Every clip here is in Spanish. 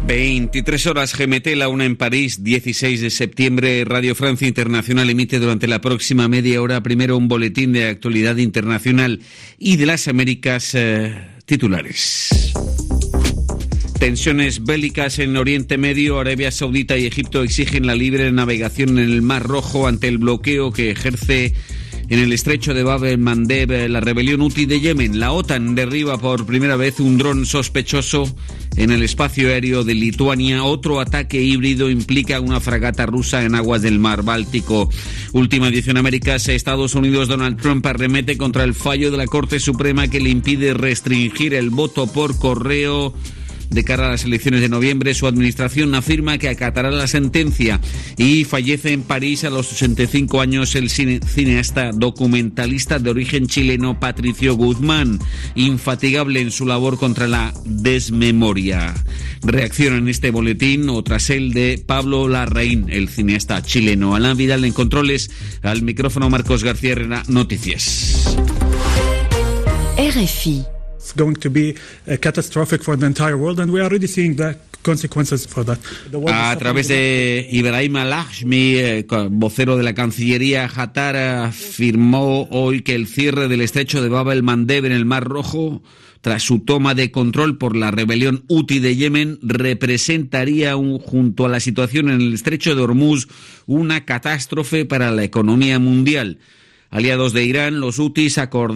23 horas GMT, la una en París, 16 de septiembre. Radio Francia Internacional emite durante la próxima media hora primero un boletín de actualidad internacional y de las Américas titulares. Tensiones bélicas en Oriente Medio. Arabia Saudita y Egipto exigen la libre navegación en el Mar Rojo ante el bloqueo que ejerce en el estrecho de Bab el-Mandeb la rebelión Houthi de Yemen. La OTAN derriba por primera vez un dron sospechoso en el espacio aéreo de Lituania. Otro ataque híbrido implica una fragata rusa en aguas del mar Báltico. Última edición Américas. Estados Unidos. Donald Trump arremete contra el fallo de la Corte Suprema que le impide restringir el voto por correo de cara a las elecciones de noviembre. Su administración afirma que acatará la sentencia. Y fallece en París a los 85 años el cineasta documentalista de origen chileno Patricio Guzmán, infatigable en su labor contra la desmemoria. Reacciona en este boletín, o tras el de Pablo Larraín, el cineasta chileno. Alain Vidal en controles, al micrófono Marcos García Herrera, Noticias. RFI. It's going to be catastrophic for the entire world, and we are already seeing the consequences for that. A través de Ibrahim al-Hashmi, vocero de la Cancillería, Qatar afirmó hoy que el cierre del estrecho de Bab el-Mandeb en el Mar Rojo, tras su toma de control por la rebelión Houthi de Yemen, representaría, junto a la situación en el estrecho de Hormuz, una catástrofe para la economía mundial. Aliados de Irán, los hutis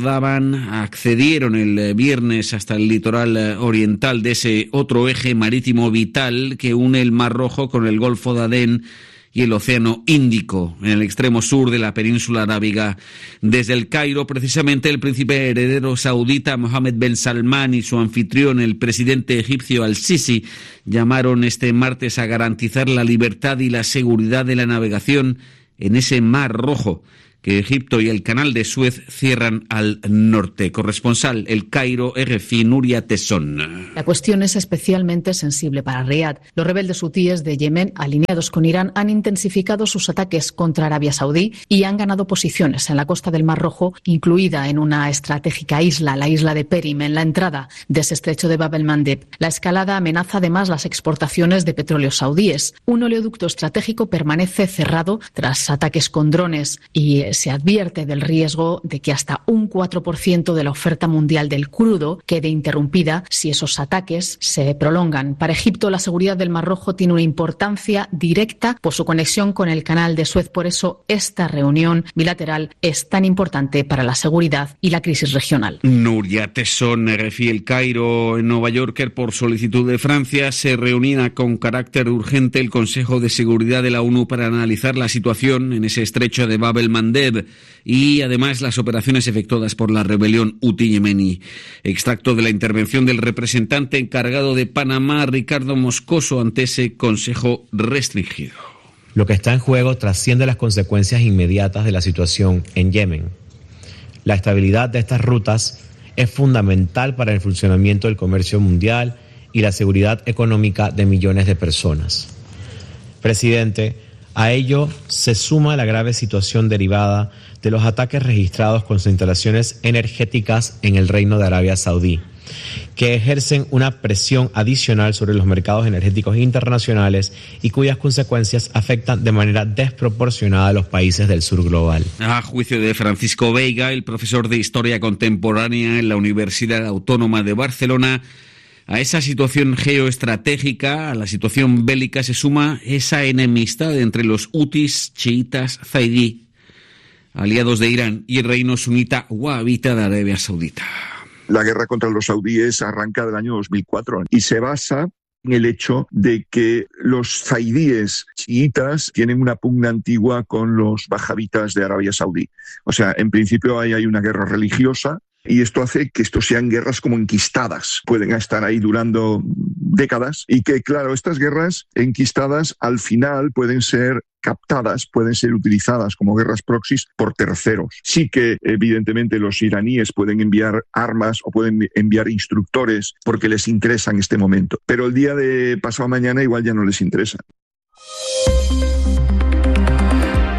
accedieron el viernes hasta el litoral oriental de ese otro eje marítimo vital que une el Mar Rojo con el Golfo de Adén y el Océano Índico, en el extremo sur de la península arábiga. Desde el Cairo, precisamente, el príncipe heredero saudita Mohammed Ben Salman y su anfitrión, el presidente egipcio Al-Sisi, llamaron este martes a garantizar la libertad y la seguridad de la navegación en ese Mar Rojo que Egipto y el Canal de Suez cierran al norte. Corresponsal, El Cairo, RFI, Nuria Tesón. La cuestión es especialmente sensible para Riad. Los rebeldes hutíes de Yemen, alineados con Irán, han intensificado sus ataques contra Arabia Saudí y han ganado posiciones en la costa del Mar Rojo, incluida en una estratégica isla, la isla de Perim, en la entrada de ese estrecho de Bab el-Mandeb. La escalada amenaza además las exportaciones de petróleo saudíes. Un oleoducto estratégico permanece cerrado tras ataques con drones y se advierte del riesgo de que hasta un 4% de la oferta mundial del crudo quede interrumpida si esos ataques se prolongan. Para Egipto, la seguridad del Mar Rojo tiene una importancia directa por su conexión con el Canal de Suez. Por eso, esta reunión bilateral es tan importante para la seguridad y la crisis regional. Nuria Tesón, RFI. El Cairo, en Nueva York, por solicitud de Francia, se reunirá con carácter urgente el Consejo de Seguridad de la ONU para analizar la situación en ese estrecho de Bab el-Mandeb y además las operaciones efectuadas por la rebelión Houthi yemení. Extracto de la intervención del representante encargado de Panamá, Ricardo Moscoso, ante ese consejo restringido. Lo que está en juego trasciende las consecuencias inmediatas de la situación en Yemen. La estabilidad de estas rutas es fundamental para el funcionamiento del comercio mundial y la seguridad económica de millones de personas. Presidente, a ello se suma la grave situación derivada de los ataques registrados contra instalaciones energéticas en el Reino de Arabia Saudí, que ejercen una presión adicional sobre los mercados energéticos internacionales y cuyas consecuencias afectan de manera desproporcionada a los países del sur global. A juicio de Francisco Veiga, el profesor de Historia Contemporánea en la Universidad Autónoma de Barcelona, a esa situación geoestratégica, a la situación bélica, se suma esa enemistad entre los hutis, chiitas, zaidí, aliados de Irán, y el reino sunita wahabita de Arabia Saudita. La guerra contra los saudíes arranca del año 2004 y se basa en el hecho de que los zaidíes chiitas tienen una pugna antigua con los wahabitas de Arabia Saudí. O sea, en principio ahí hay una guerra religiosa. Y esto hace que esto sean guerras como enquistadas, pueden estar ahí durando décadas y que, claro, estas guerras enquistadas al final pueden ser captadas, pueden ser utilizadas como guerras proxies por terceros. Sí que, evidentemente, los iraníes pueden enviar armas o pueden enviar instructores porque les interesa en este momento, pero el día de pasado mañana igual ya no les interesa.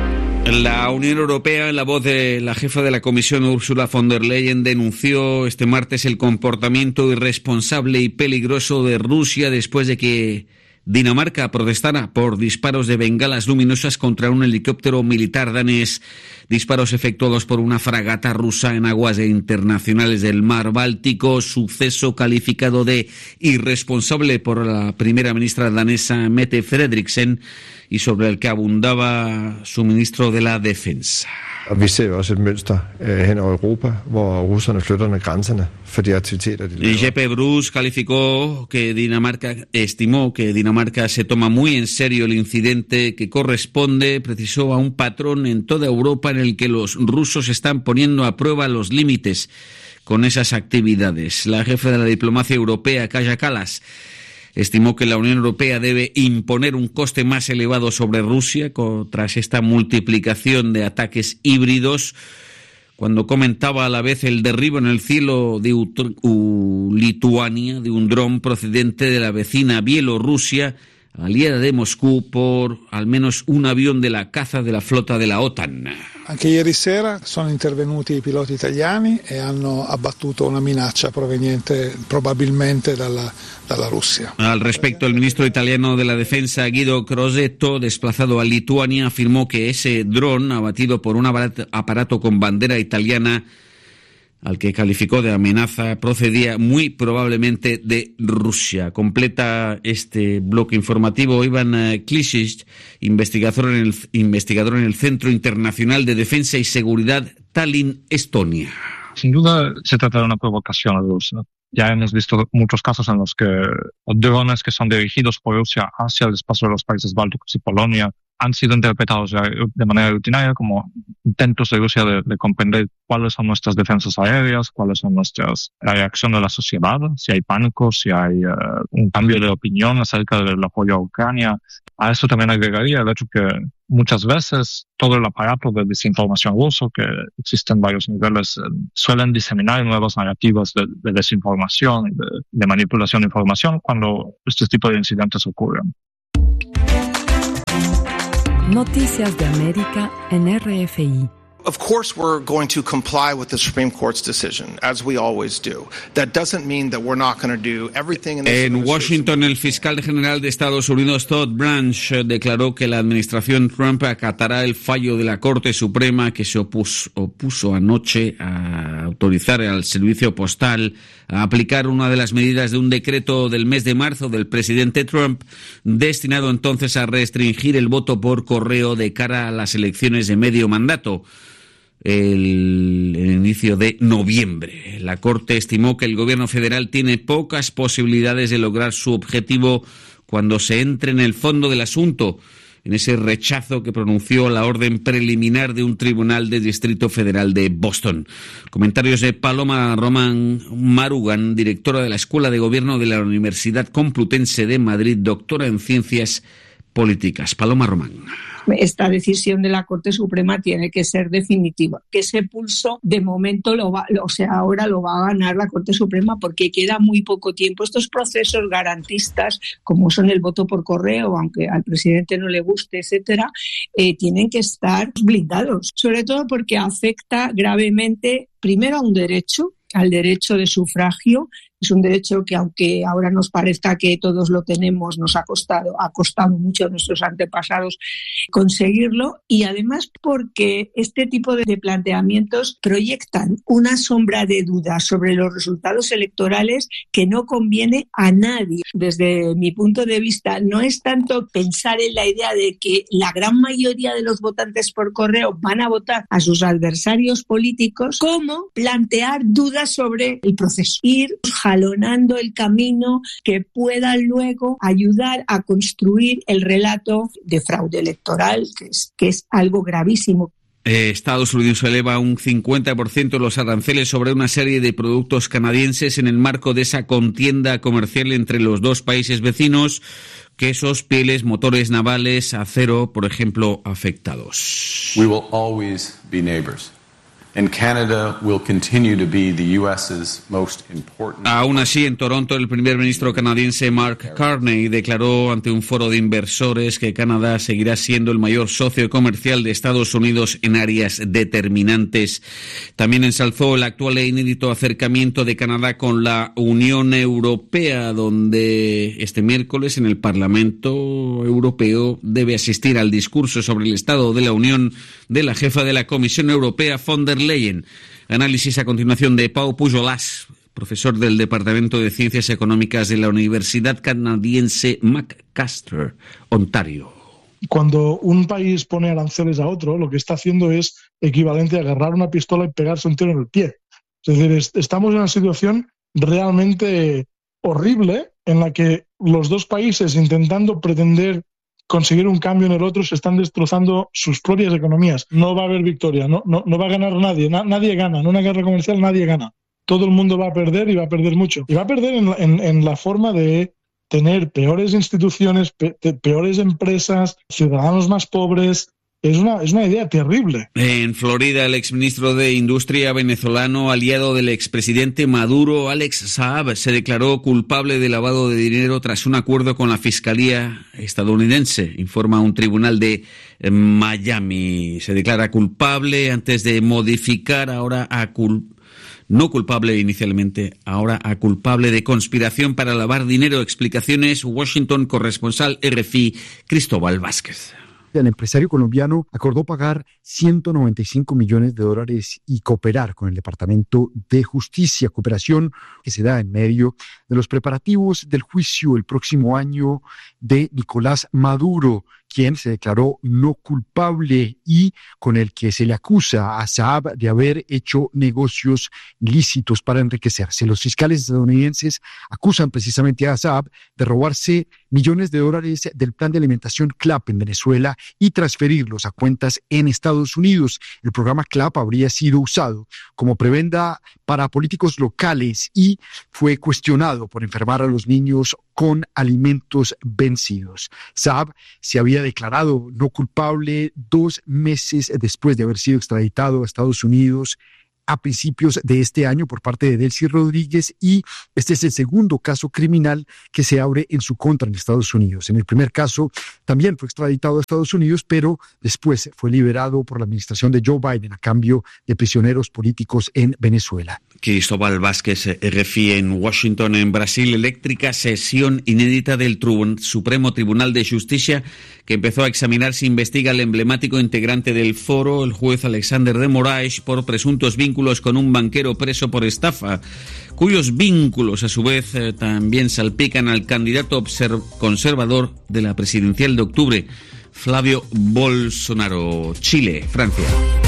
La Unión Europea, en la voz de la jefa de la Comisión, Ursula von der Leyen, denunció este martes el comportamiento irresponsable y peligroso de Rusia después de que Dinamarca protestara por disparos de bengalas luminosas contra un helicóptero militar danés, disparos efectuados por una fragata rusa en aguas internacionales del mar Báltico, suceso calificado de irresponsable por la primera ministra danesa Mette Frederiksen y sobre el que abundaba su ministro de la Defensa. Vi ser også et mønster hen over Europa, hvor russerne flytter grænserne for de aktiviteter, de laver. Jeppe Bruus estimó que Dinamarca se toma muy en serio el incidente que corresponde, precisó, a un patrón en toda Europa en el que los rusos están poniendo a prueba los límites con esas actividades. La jefa de la diplomacia europea, Kaja Kallas, estimó que la Unión Europea debe imponer un coste más elevado sobre Rusia tras esta multiplicación de ataques híbridos, cuando comentaba a la vez el derribo en el cielo de Lituania de un dron procedente de la vecina Bielorrusia, aliada de Moscú, por al menos un avión de la caza de la flota de la OTAN. Anche ieri sera sono intervenuti i piloti italiani e hanno abbattuto una minaccia proveniente probabilmente dalla Russia. Al respecto, el ministro italiano de la Defensa, Guido Crosetto, desplazado a Lituania, afirmó que ese dron, abatido por un aparato con bandera italiana, al que calificó de amenaza, procedía muy probablemente de Rusia. Completa este bloque informativo Ivan Klisic, investigador en el Centro Internacional de Defensa y Seguridad Tallinn, Estonia. Sin duda se trata de una provocación rusa. Ya hemos visto muchos casos en los que drones que son dirigidos por Rusia hacia el espacio de los países bálticos y Polonia han sido interpretados de manera rutinaria como intentos de Rusia de comprender cuáles son nuestras defensas aéreas, cuáles son la reacción de la sociedad, si hay pánico, si hay un cambio de opinión acerca del apoyo a Ucrania. A eso también agregaría el hecho que muchas veces todo el aparato de desinformación ruso, que existen varios niveles, suelen diseminar nuevas narrativas de desinformación y de manipulación de información cuando este tipo de incidentes ocurren. Noticias de América en RFI. Of course, we're going to comply with the Supreme Court's decision, as we always do. That doesn't mean that we're not going to do everything in this En Washington, el fiscal general de Estados Unidos, Todd Branch, declaró que la administración Trump acatará el fallo de la Corte Suprema que se opuso anoche a autorizar al servicio postal a aplicar una de las medidas de un decreto del mes de marzo del presidente Trump, destinado entonces a restringir el voto por correo de cara a las elecciones de medio mandato. El inicio de noviembre. La Corte estimó que el gobierno federal tiene pocas posibilidades de lograr su objetivo cuando se entre en el fondo del asunto, en ese rechazo que pronunció la orden preliminar de un tribunal de Distrito Federal de Boston. Comentarios de Paloma Román Marugan, directora de la Escuela de Gobierno de la Universidad Complutense de Madrid, doctora en Ciencias Políticas. Paloma Román. Esta decisión de la Corte Suprema tiene que ser definitiva. Que ese pulso de momento ahora lo va a ganar la Corte Suprema porque queda muy poco tiempo. Estos procesos garantistas, como son el voto por correo, aunque al presidente no le guste, etcétera, tienen que estar blindados. Sobre todo porque afecta gravemente, primero, a un derecho, al derecho de sufragio. Es un derecho que, aunque ahora nos parezca que todos lo tenemos, ha costado mucho a nuestros antepasados conseguirlo, y además porque este tipo de planteamientos proyectan una sombra de duda sobre los resultados electorales que no conviene a nadie. Desde mi punto de vista, no es tanto pensar en la idea de que la gran mayoría de los votantes por correo van a votar a sus adversarios políticos, como plantear dudas sobre el proceso. Ir jalonando el camino que pueda luego ayudar a construir el relato de fraude electoral, que es algo gravísimo. Estados Unidos eleva un 50% los aranceles sobre una serie de productos canadienses en el marco de esa contienda comercial entre los dos países vecinos. Quesos, pieles, motores navales, acero, por ejemplo, afectados. We will always be neighbors. Aún así, en Toronto, el primer ministro canadiense Mark Carney declaró ante un foro de inversores que Canadá seguirá siendo el mayor socio comercial de Estados Unidos en áreas determinantes. También ensalzó el actual e inédito acercamiento de Canadá con la Unión Europea, donde este miércoles en el Parlamento Europeo debe asistir al discurso sobre el estado de la Unión de la jefa de la Comisión Europea, von der Leyen. Análisis a continuación de Pau Pujolàs, profesor del Departamento de Ciencias Económicas de la Universidad Canadiense McMaster, Ontario. Cuando un país pone aranceles a otro, lo que está haciendo es equivalente a agarrar una pistola y pegarse un tiro en el pie. Es decir, estamos en una situación realmente horrible en la que los dos países, intentando pretender conseguir un cambio en el otro, se están destrozando sus propias economías. No va a haber victoria, no va a ganar nadie, nadie gana. En una guerra comercial nadie gana. Todo el mundo va a perder y va a perder mucho. Y va a perder en la forma de tener peores instituciones, peores empresas, ciudadanos más pobres. Es una idea terrible. En Florida, el exministro de Industria venezolano, aliado del expresidente Maduro, Alex Saab, se declaró culpable de lavado de dinero tras un acuerdo con la Fiscalía estadounidense, informa un tribunal de Miami. Se declara culpable antes de modificar ahora a no culpable inicialmente, ahora a culpable de conspiración para lavar dinero. Explicaciones, Washington, corresponsal RFI, Cristóbal Vázquez. El empresario colombiano acordó pagar $195 millones y cooperar con el Departamento de Justicia, cooperación que se da en medio de los preparativos del juicio el próximo año de Nicolás Maduro, quien se declaró no culpable y con el que se le acusa a Saab de haber hecho negocios ilícitos para enriquecerse. Los fiscales estadounidenses acusan precisamente a Saab de robarse millones de dólares del plan de alimentación CLAP en Venezuela y transferirlos a cuentas en Estados Unidos. El programa CLAP habría sido usado como prebenda para políticos locales y fue cuestionado por enfermar a los niños con alimentos vencidos. Saab se había declarado no culpable 2 meses después de haber sido extraditado a Estados Unidos a principios de este año por parte de Delcy Rodríguez, y este es el segundo caso criminal que se abre en su contra en Estados Unidos. En el primer caso también fue extraditado a Estados Unidos, pero después fue liberado por la administración de Joe Biden a cambio de prisioneros políticos en Venezuela. Cristóbal Vázquez, RFI en Washington. En Brasil, eléctrica sesión inédita del Supremo Tribunal de Justicia, que empezó a examinar si investiga al emblemático integrante del foro, el juez Alexander de Moraes, por presuntos vínculos con un banquero preso por estafa, cuyos vínculos a su vez también salpican al candidato conservador de la presidencial de octubre, Flavio Bolsonaro. Chile, Francia.